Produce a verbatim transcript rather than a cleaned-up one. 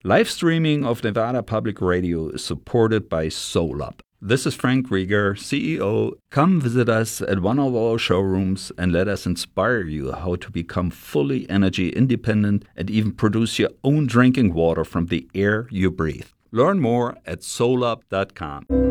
Live streaming of Nevada Public Radio is supported by SolUp. This is Frank Rieger, C E O. Come visit us at one of our showrooms and let us inspire you how to become fully energy independent and even produce your own drinking water from the air you breathe. Learn more at solup dot com.